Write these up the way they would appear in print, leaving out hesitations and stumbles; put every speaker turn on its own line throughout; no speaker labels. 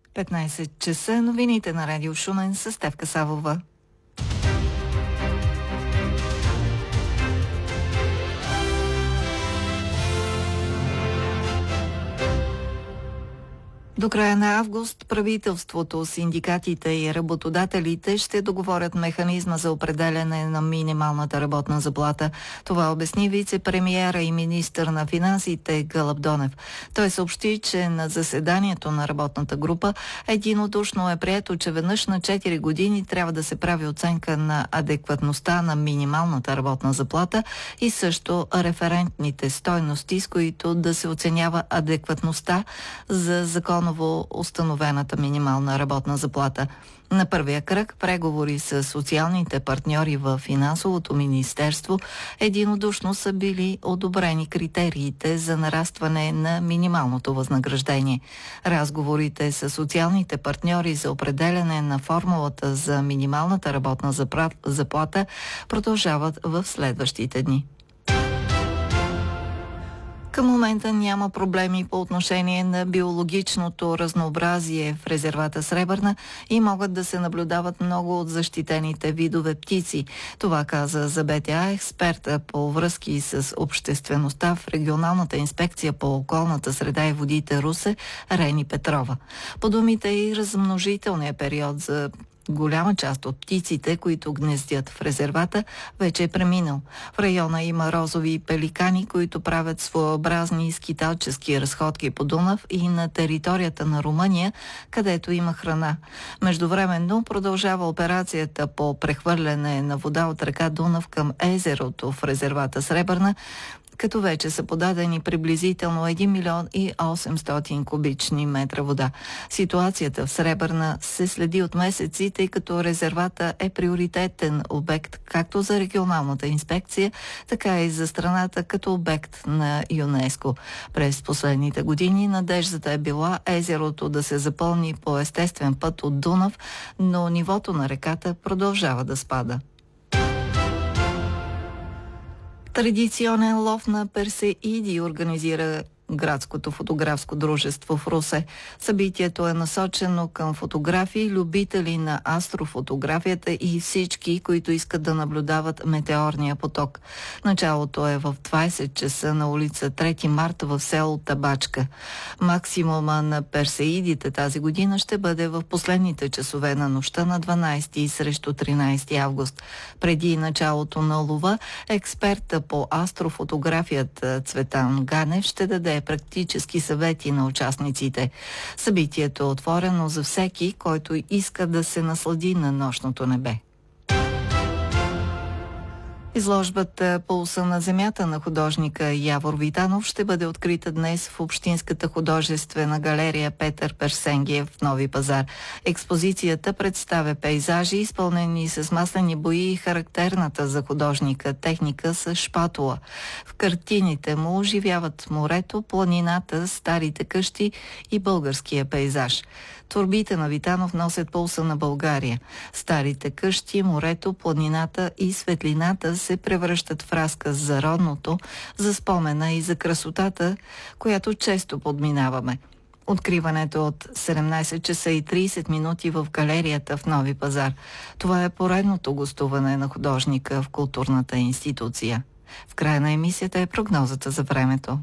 15 часа, новините на Радио Шумен с Стефка Савова. До края на август правителството, синдикатите и работодателите ще договорят механизма за определяне на минималната работна заплата. Това обясни вице-премиера и министър на финансите Гълъб Донев. Той съобщи, че на заседанието на работната група единодушно е прието, че веднъж на 4 години трябва да се прави оценка на адекватността на минималната работна заплата и също референтните стойности, с които да се оценява адекватността за законово установената минимална работна заплата. На първия кръг преговори с социалните партньори в финансовото министерство единодушно са били одобрени критериите за нарастване на минималното възнаграждение. Разговорите с социалните партньори за определяне на формулата за минималната работна заплата продължават в следващите дни. Към момента няма проблеми по отношение на биологичното разнообразие в резервата Сребърна и могат да се наблюдават много от защитените видове птици. Това каза за БТА експерта по връзки с обществеността в регионалната инспекция по околната среда и водите Русе Рени Петрова. По думите и размножителният период за голяма част от птиците, които гнездят в резервата, вече е преминал. В района има розови пеликани, които правят своеобразни скиталчески разходки по Дунав и на територията на Румъния, където има храна. Междувременно продължава операцията по прехвърляне на вода от река Дунав към езерото в резервата Сребърна, като вече са подадени приблизително 1 милион и 800 кубични метра вода. Ситуацията в Сребърна се следи от месеци, тъй като резервата е приоритетен обект както за регионалната инспекция, така и за страната като обект на ЮНЕСКО. През последните години надеждата е била езерото да се запълни по естествен път от Дунав, но нивото на реката продължава да спада. Традиционен лов на персеиди организира Градското фотографско дружество в Русе. Събитието е насочено към фотографии, любители на астрофотографията и всички, които искат да наблюдават метеорния поток. Началото е в 20 часа на улица 3 марта в село Табачка. Максимума на персеидите тази година ще бъде в последните часове на нощта на 12 и срещу 13 август. Преди началото на лова, експерта по астрофотографията Цветан Ганев ще даде практически съвети на участниците. Събитието е отворено за всеки, който иска да се наслади на нощното небе. Изложбата "Пулса на земята" на художника Явор Витанов ще бъде открита днес в Общинската художествена галерия Петър Персенгиев в Нови пазар. Експозицията представя пейзажи, изпълнени с маслени бои и характерната за художника техника с шпатула. В картините му оживяват морето, планината, старите къщи и българския пейзаж. Творбите на Витанов носят пулса на България. Старите къщи, морето, планината и светлината се превръщат в разказ за родното, за спомена и за красотата, която често подминаваме. Откриването от 17 часа и 30 минути в галерията в Нови пазар. Това е поредното гостуване на художника в културната институция. В края на емисията е прогнозата за времето.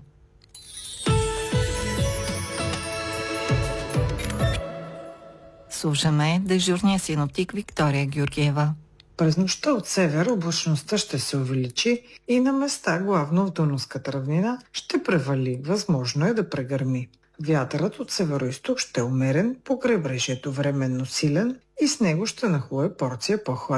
Слушаме дежурния синоптик Виктория Георгиева.
През нощта от север облачността ще се увеличи и на места, главно в Дунавската равнина, ще превали. Възможно е да прегърми. Вятърът от североизток ще е умерен, по крайбрежието временно силен и с него ще нахлуе порция по-хладна